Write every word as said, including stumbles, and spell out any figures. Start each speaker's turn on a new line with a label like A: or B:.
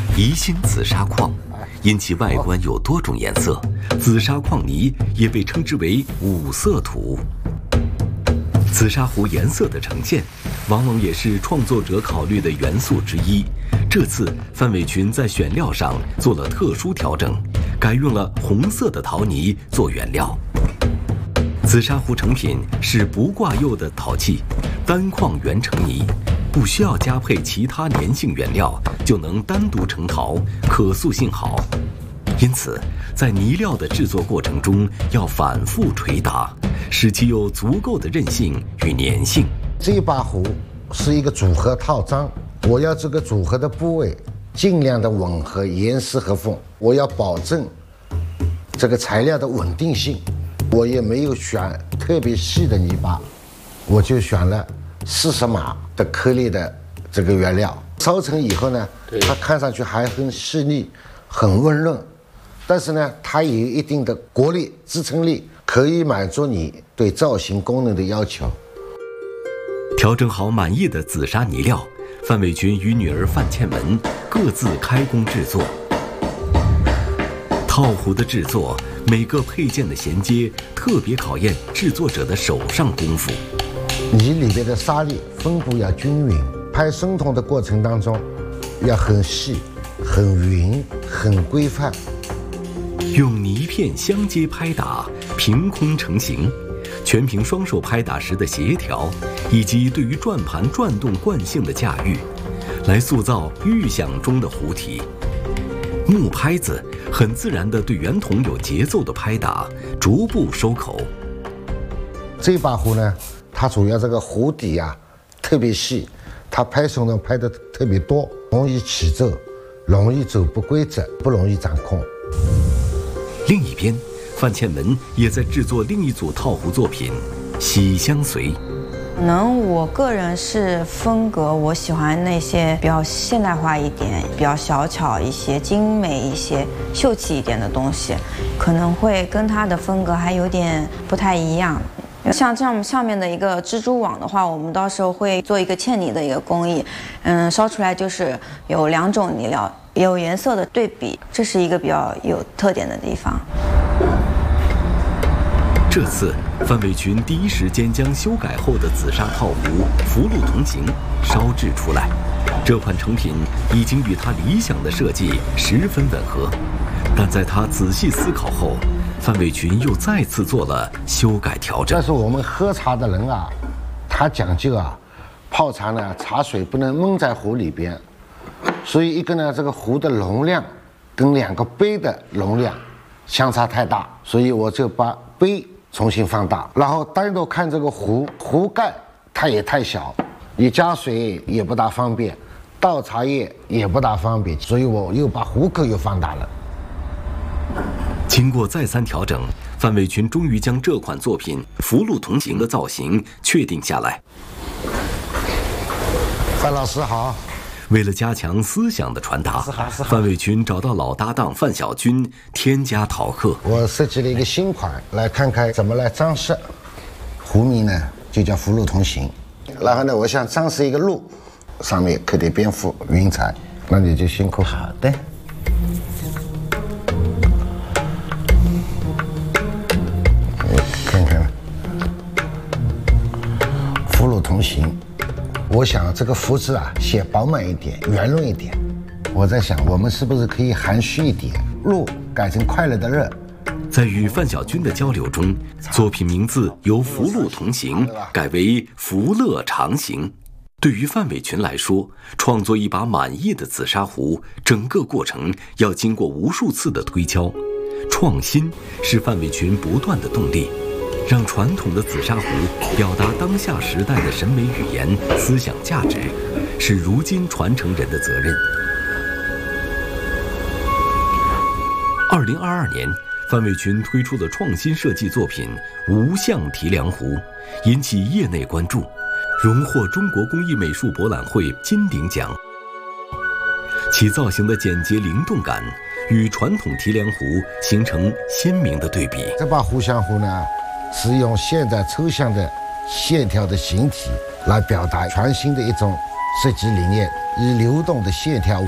A: 宜兴紫砂矿，因其外观有多种颜色，紫砂矿泥也被称之为五色土。紫砂壶颜色的呈现，往往也是创作者考虑的元素之一。这次范伟群在选料上做了特殊调整，改用了红色的陶泥做原料。紫砂壶成品是不挂釉的陶器，单矿原成泥，不需要加配其他粘性原料就能单独成陶，可塑性好。因此，在泥料的制作过程中要反复捶打，使其有足够的韧性与粘性。
B: 这一把壶是一个组合套装，我要这个组合的部位尽量的吻合，严丝合缝。我要保证这个材料的稳定性。我也没有选特别细的泥巴，我就选了四十码的颗粒的这个原料。烧成以后呢，它看上去还很细腻，很温润。但是呢，它也有一定的国力支撑力，可以满足你对造型功能的要求。
A: 调整好满意的紫砂泥料，范伟群与女儿范倩文各自开工制作。套壶的制作，每个配件的衔接，特别考验制作者的手上功夫。
B: 泥里边的沙粒分布要均匀，拍生铜的过程当中，要很细、很匀、很规范。
A: 用泥片相接拍打，凭空成型，全凭双手拍打时的协调，以及对于转盘转动惯性的驾驭，来塑造预想中的壶体。木拍子很自然地对圆筒有节奏的拍打，逐步收口。
B: 这把壶呢，它主要这个壶底啊特别细，它拍手呢拍的特别多，容易起皱，容易走不规则，不容易掌控。
A: 另一边，范倩文也在制作另一组套壶作品《喜相随》。
C: 可能我个人是风格，我喜欢那些比较现代化一点、比较小巧一些、精美一些、秀气一点的东西，可能会跟它的风格还有点不太一样。像这样上面的一个蜘蛛网的话，我们到时候会做一个嵌泥的一个工艺，嗯，烧出来就是有两种泥料，有颜色的对比，这是一个比较有特点的地方。
A: 这次，范伟群第一时间将修改后的紫砂套壶福禄同行烧制出来。这款成品已经与他理想的设计十分吻合，但在他仔细思考后，范伟群又再次做了修改调整。
B: 但是我们喝茶的人啊，他讲究啊，泡茶呢，茶水不能闷在壶里边，所以一个呢，这个壶的容量跟两个杯的容量相差太大，所以我就把杯重新放大，然后单独看这个壶，壶盖它也太小，你加水也不大方便，倒茶叶也不大方便，所以我又把壶口又放大了。
A: 经过再三调整，范伟群终于将这款作品《福禄同行》的造型确定下来。
B: 范老师好。
A: 为了加强思想的传达，范伟群找到老搭档范小军添加陶刻。
B: 我设计了一个新款，来看看怎么来装饰。壶名呢就叫福禄同行，然后呢，我想装饰一个鹿，上面刻点蝙蝠、云彩。那你就辛苦。
D: 好的。
B: 看看，福禄同行。我想这个福字啊，写饱满一点，圆润一点。我在想，我们是不是可以含蓄一点，禄改成快乐的乐。
A: 在与范小军的交流中，作品名字由福禄同行改为福乐长行。对于范伟群来说，创作一把满意的紫砂壶，整个过程要经过无数次的推敲。创新是范伟群不断的动力。让传统的紫砂壶表达当下时代的审美语言、思想价值，是如今传承人的责任。二零二二年，范伟群推出了创新设计作品《无相提梁壶》，引起业内关注，荣获中国工艺美术博览会金鼎奖。其造型的简洁灵动感与传统提梁壶形成鲜明的对比。
B: 这把壶香壶呢，是用现代抽象的线条的形体来表达全新的一种设计理念，以流动的线条